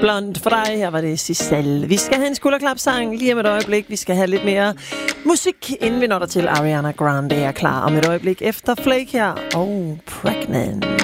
Blond for dig. Her var det Giselle. Vi skal have en skulderklapsang lige om et øjeblik. Vi skal have lidt mere musik, inden vi når der til. Ariana Grande er klar om et øjeblik efter Flake her. Pregnant.